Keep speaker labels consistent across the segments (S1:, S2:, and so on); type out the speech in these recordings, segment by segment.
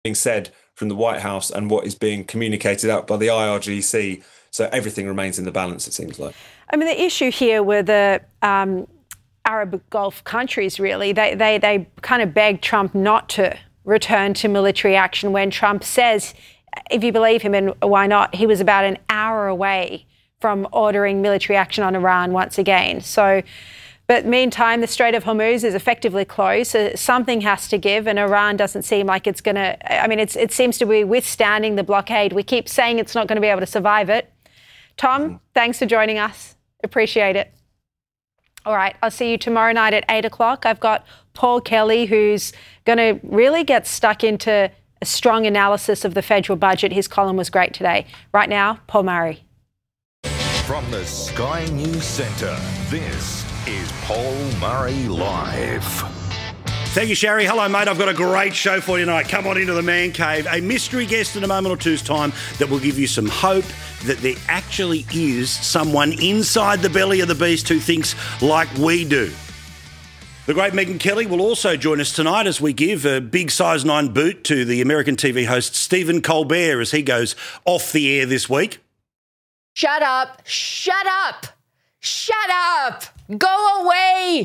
S1: being said from the White House and what is being communicated out by the IRGC. So everything remains in the balance, it seems like.
S2: I mean, the issue here were the Arab Gulf countries, really. They kind of begged Trump not to return to military action when Trump says, if you believe him, and why not, he was about an hour away from ordering military action on Iran once again. So, but meantime, the Strait of Hormuz is effectively closed. So something has to give, and Iran doesn't seem like it's going to, I mean, it seems to be withstanding the blockade. We keep saying it's not going to be able to survive it. Tom, thanks for joining us. Appreciate it. All right, I'll see you tomorrow night at 8 o'clock. I've got Paul Kelly, who's going to really get stuck into a strong analysis of the federal budget. His column was great today. Right now, Paul Murray.
S3: From the Sky News Centre, this is Paul Murray Live.
S4: Thank you, Sherry. Hello, mate. I've got a great show for you tonight. Come on into the Man Cave. A mystery guest in a moment or two's time that will give you some hope that there actually is someone inside the belly of the beast who thinks like we do. The great Megyn Kelly will also join us tonight as we give a big size 9 boot to the American TV host Stephen Colbert as he goes off the air this week.
S5: Shut up. Shut up. Shut up. Go away.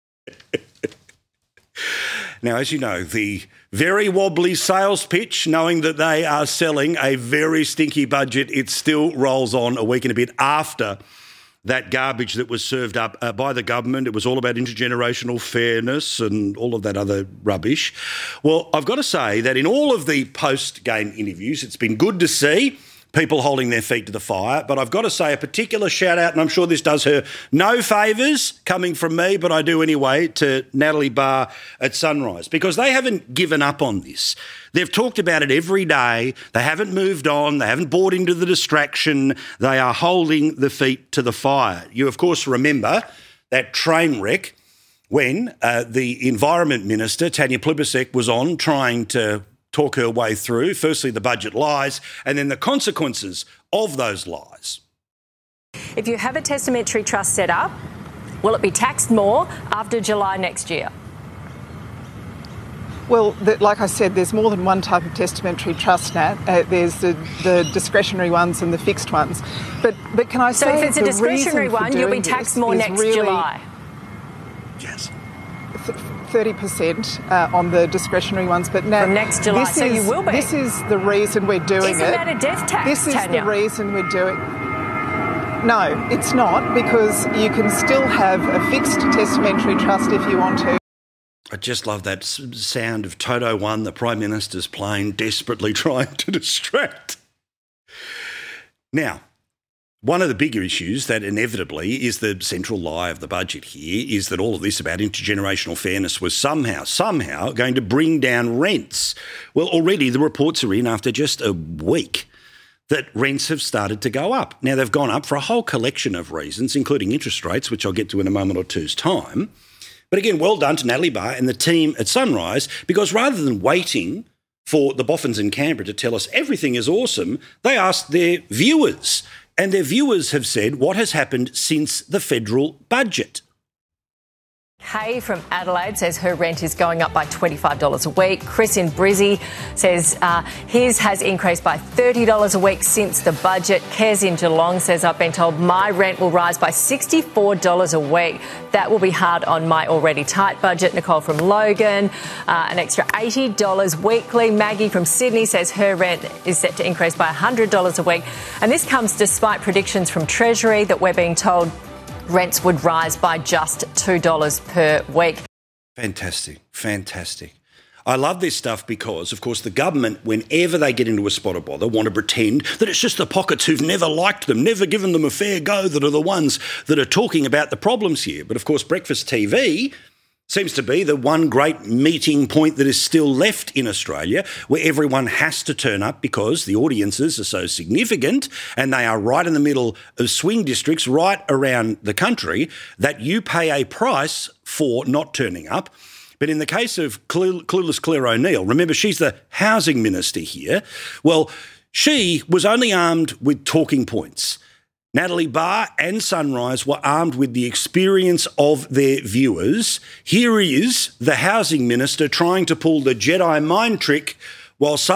S4: Now, as you know, the very wobbly sales pitch, knowing that they are selling a very stinky budget, it still rolls on a week and a bit after that garbage that was served up by the government. It was all about intergenerational fairness and all of that other rubbish. Well, I've got to say that in all of the post-game interviews, it's been good to see people holding their feet to the fire. But I've got to say a particular shout out, and I'm sure this does her no favours coming from me, but I do anyway, to Natalie Barr at Sunrise, because they haven't given up on this. They've talked about it every day. They haven't moved on. They haven't bought into the distraction. They are holding the feet to the fire. You, of course, remember that train wreck when the Environment Minister, Tanya Plibersek, was on trying to talk her way through, firstly, the budget lies, and then the consequences of those lies.
S6: If you have a testamentary trust set up, will it be taxed more after July next year?
S7: Well, like I said, there's more than one type of testamentary trust, Nat. There's the discretionary ones and the fixed ones. But can I say,
S6: so if it's a discretionary one, you'll be taxed more next July?
S4: Yes.
S7: 30% on the discretionary ones, but now
S6: from next July, so you will be.
S7: This is the reason we're doing
S6: Isn't that a death tax,
S7: This is
S6: Tanya?
S7: the reason we're doing. No, it's not, because you can still have a fixed testamentary trust if you want to.
S4: I just love that sound of Toto 1, the Prime Minister's plane, desperately trying to distract. Now, one of the bigger issues that inevitably is the central lie of the budget here is that all of this about intergenerational fairness was somehow going to bring down rents. Well, already the reports are in after just a week that rents have started to go up. Now, they've gone up for a whole collection of reasons, including interest rates, which I'll get to in a moment or two's time. But again, well done to Natalie Barr and the team at Sunrise, because rather than waiting for the boffins in Canberra to tell us everything is awesome, they asked their viewers. And their viewers have said what has happened since the federal budget.
S6: Kay from Adelaide says her rent is going up by $25 a week. Chris in Brizzy says his has increased by $30 a week since the budget. Kez in Geelong says, I've been told my rent will rise by $64 a week. That will be hard on my already tight budget. Nicole from Logan, an extra $80 weekly. Maggie from Sydney says her rent is set to increase by $100 a week. And this comes despite predictions from Treasury that we're being told rents would rise by just $2 per week.
S4: Fantastic. I love this stuff because, of course, the government, whenever they get into a spot of bother, want to pretend that it's just the pockets who've never liked them, never given them a fair go, that are the ones that are talking about the problems here. But, of course, Breakfast TV seems to be the one great meeting point that is still left in Australia, where everyone has to turn up because the audiences are so significant and they are right in the middle of swing districts right around the country that you pay a price for not turning up. But in the case of clueless Claire O'Neill, remember she's the housing minister here, well, she was only armed with talking points. Natalie Barr and Sunrise were armed with the experience of their viewers. Here is the housing minister trying to pull the Jedi mind trick while